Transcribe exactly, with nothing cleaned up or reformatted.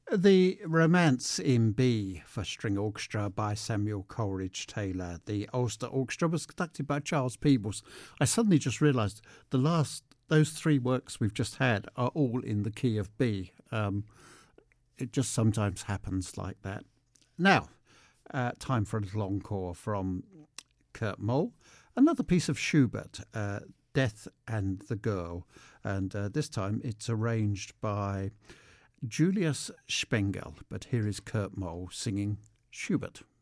The Romance in B for String Orchestra by Samuel Coleridge Taylor. The Ulster Orchestra was conducted by Charles Peebles. I suddenly just realised the last, those three works we've just had are all in the key of B. Um, it just sometimes happens like that. Now, uh, time for a little encore from Kurt Moll. Another piece of Schubert, uh, Death and the Girl. And uh, this time it's arranged by Julius Spengel, but here is Kurt Moll singing Schubert.